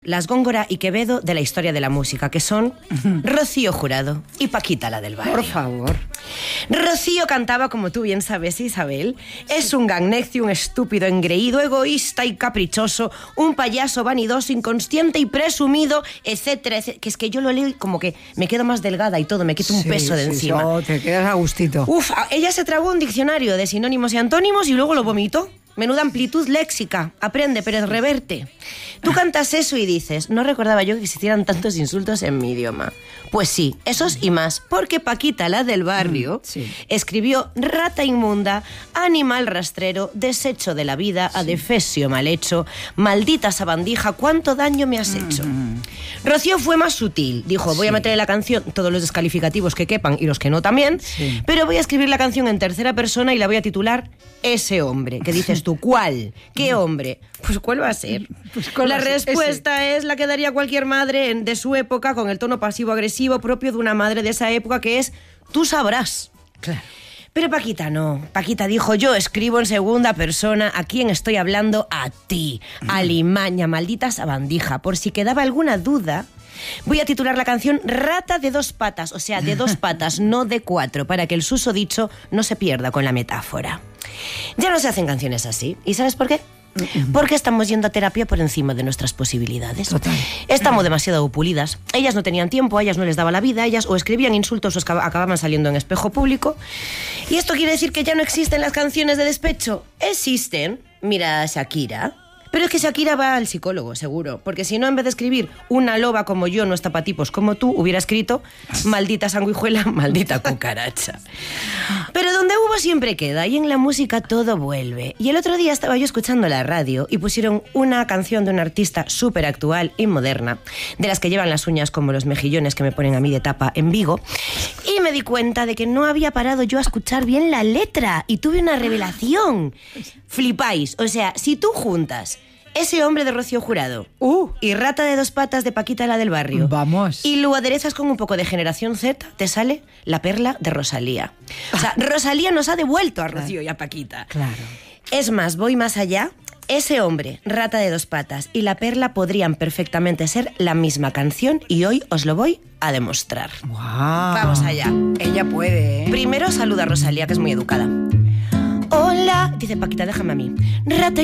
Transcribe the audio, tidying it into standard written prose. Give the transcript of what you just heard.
Las Góngora y Quevedo de la historia de la música, que son Rocío Jurado y Paquita, la del barrio. Por favor. Rocío cantaba, como tú bien sabes, Isabel, es un gagnecio, un estúpido engreído, egoísta y caprichoso, un payaso vanidoso, inconsciente y presumido, etcétera, etcétera. Que es que yo lo leo y como que me quedo más delgada y todo, me quito un peso de encima. Oh, te quedas a gustito. Uf, ella se tragó un diccionario de sinónimos y antónimos y luego lo vomitó. Menuda amplitud léxica. Aprende, Pérez Reverte. Tú cantas eso y dices, no recordaba yo que existieran tantos insultos en mi idioma. Pues sí, esos y más, porque Paquita, la del barrio, escribió rata inmunda, animal rastrero, desecho de la vida, adefesio mal hecho, maldita sabandija, cuánto daño me has hecho. Rocío fue más sutil, dijo, voy a meter en la canción todos los descalificativos que quepan y los que no también, pero voy a escribir la canción en tercera persona y la voy a titular Ese hombre. Que dices tú, ¿cuál? ¿Qué hombre? Pues ¿cuál va a ser? La respuesta es la que daría cualquier madre de su época, con el tono pasivo-agresivo propio de una madre de esa época, que es, tú sabrás. Claro. Pero Paquita no. Paquita dijo, yo escribo en segunda persona, ¿a quién estoy hablando? A ti, alimaña, maldita sabandija. Por si quedaba alguna duda, voy a titular la canción Rata de dos patas, o sea, de dos patas, no de cuatro, para que el susodicho no se pierda con la metáfora. Ya no se hacen canciones así. ¿Y sabes por qué? Porque estamos yendo a terapia por encima de nuestras posibilidades. Total. Estamos demasiado pulidas. Ellas no tenían tiempo, a ellas no les daba la vida, ellas o escribían insultos o acababan saliendo en espejo público. ¿Y esto quiere decir que ya no existen las canciones de despecho? Existen. Mira a Shakira. Pero es que Shakira va al psicólogo, seguro. Porque si no, en vez de escribir una loba como yo, no está pa' tipos como tú, hubiera escrito maldita sanguijuela, maldita cucaracha. Pero donde hubo siempre queda, y en la música todo vuelve. Y el otro día estaba yo escuchando la radio y pusieron una canción de una artista súper actual y moderna, de las que llevan las uñas como los mejillones que me ponen a mí de tapa en Vigo, y me di cuenta de que no había parado yo a escuchar bien la letra, y tuve una revelación. Flipáis. O sea, si tú juntas Ese hombre de Rocío Jurado y Rata de dos patas de Paquita, la del barrio, vamos, y lo aderezas con un poco de Generación Z, te sale La perla de Rosalía. O sea, Rosalía nos ha devuelto a Rocío y a Paquita. Claro. Es más, voy más allá. Ese hombre, Rata de dos patas y La perla podrían perfectamente ser la misma canción, y hoy os lo voy a demostrar. Wow. Vamos allá. Ella puede, ¿eh? Primero saluda a Rosalía, que es muy educada. Hola, dice Paquita, déjame a mí. Rata